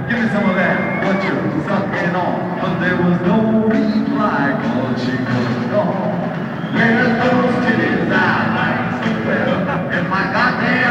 Give me some of that. What you sucking on? But there was no reply, 'cause she was gone. Where's those titties I like so well? In my goddamn